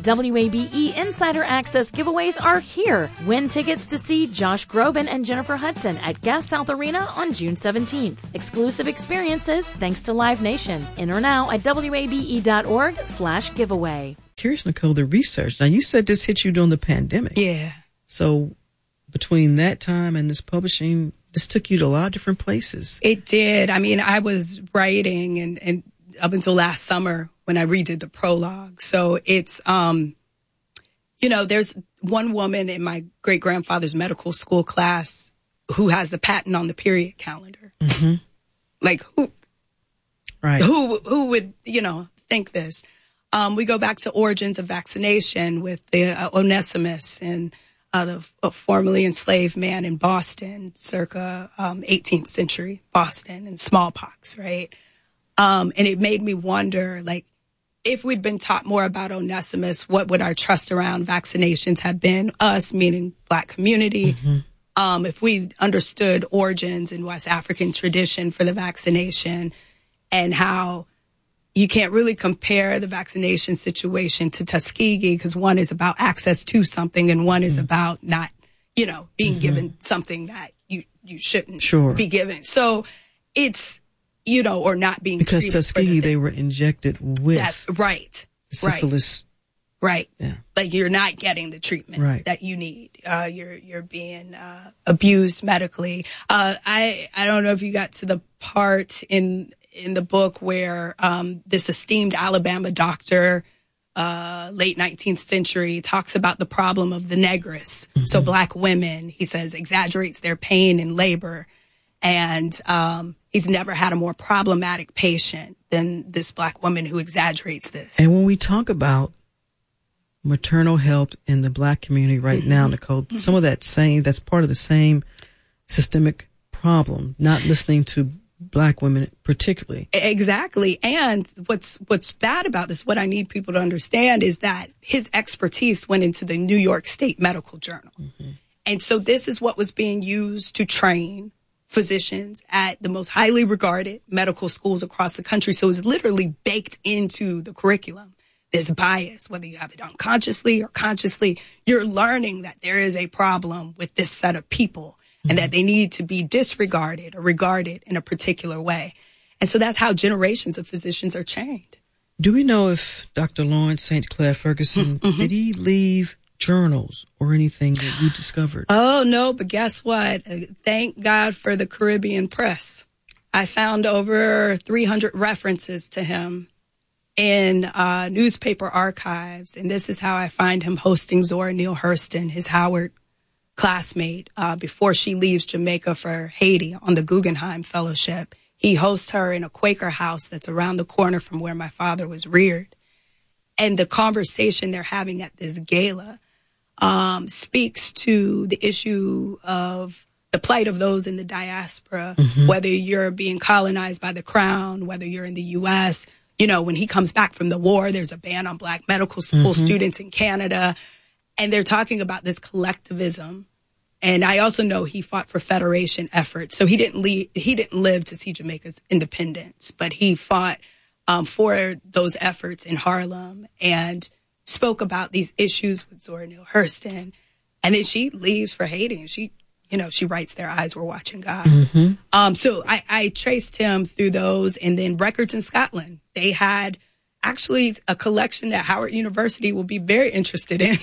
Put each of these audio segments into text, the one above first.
WABE Insider Access giveaways are here. Win tickets to see Josh Groban and Jennifer Hudson at Gas South Arena on June 17th. Exclusive experiences thanks to Live Nation. Enter now at wabe.org/giveaway. Curious, Nicole, the research. Now, you said this hit you during the pandemic. Yeah. So between that time and this publishing, this took you to a lot of different places. It did. I mean, I was writing and up until last summer when I redid the prologue. So it's, there's one woman in my great-grandfather's medical school class who has the patent on the period calendar. Mm-hmm. Like, who would, think this? We go back to origins of vaccination with the Onesimus and a formerly enslaved man in Boston, circa 18th century Boston, and smallpox, right? And it made me wonder, like, if we'd been taught more about Onesimus, what would our trust around vaccinations have been? Us, meaning Black community. Mm-hmm. If we understood origins in West African tradition for the vaccination and how you can't really compare the vaccination situation to Tuskegee because one is about access to something and one is about not, being given something that you shouldn't be given. So it's, or not being because treated Tuskegee they were injected with syphilis. Right. Yeah. Like you're not getting the treatment that you need. You're being abused medically. I don't know if you got to the part in the book where this esteemed Alabama doctor, late 19th century, talks about the problem of the negress. Mm-hmm. So Black women, he says, exaggerates their pain in labor. And he's never had a more problematic patient than this Black woman who exaggerates this. And when we talk about maternal health in the Black community right mm-hmm. now, Nicole, mm-hmm. some of that's part of the same systemic problem, not listening to Black women particularly. Exactly. And what's bad about this, what I need people to understand is that his expertise went into the New York State Medical Journal. Mm-hmm. And so this is what was being used to train physicians at the most highly regarded medical schools across the country. So it's literally baked into the curriculum. There's bias, whether you have it unconsciously or consciously. You're learning that there is a problem with this set of people mm-hmm. and that they need to be disregarded or regarded in a particular way. And so that's how generations of physicians are trained. Do we know if Dr. Lawrence St. Clair Ferguson, mm-hmm. did he leave journals or anything that you discovered? Oh, no, but guess what? Thank God for the Caribbean Press. I found over 300 references to him in newspaper archives, and this is how I find him hosting Zora Neale Hurston, his Howard classmate, before she leaves Jamaica for Haiti on the Guggenheim Fellowship. He hosts her in a Quaker house that's around the corner from where my father was reared. And the conversation they're having at this gala speaks to the issue of the plight of those in the diaspora, mm-hmm. whether you're being colonized by the crown, whether you're in the U.S., when he comes back from the war, there's a ban on Black medical school mm-hmm. students in Canada. And they're talking about this collectivism. And I also know he fought for federation efforts. So he didn't live to see Jamaica's independence, but he fought for those efforts in Harlem and spoke about these issues with Zora Neale Hurston. And then she leaves for Haiti and she writes Their Eyes Were Watching God. Mm-hmm. So I traced him through those, and then records in Scotland. They had actually a collection that Howard University will be very interested in.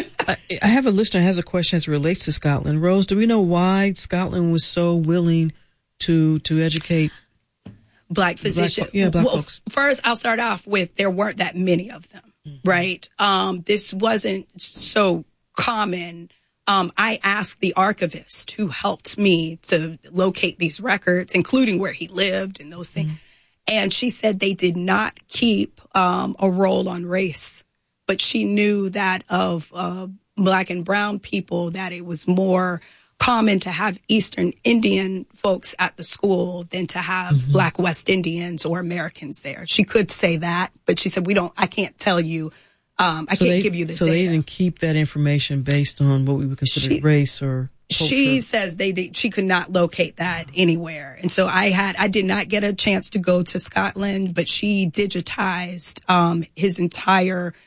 I have a listener who has a question as it relates to Scotland. Rose, do we know why Scotland was so willing to educate Black physicians? Black folks. First, I'll start off with there weren't that many of them, mm-hmm. right? This wasn't so common. I asked the archivist who helped me to locate these records, including where he lived and those things. Mm-hmm. And she said they did not keep a roll on race, but she knew that of Black and brown people, that it was more common to have Eastern Indian folks at the school than to have mm-hmm. Black West Indians or Americans there. She could say that, but she said, I can't tell you. I can't give you the data. So they didn't keep that information based on what we would consider race or culture. She says she could not locate that anywhere. And so I did not get a chance to go to Scotland, but she digitized his entire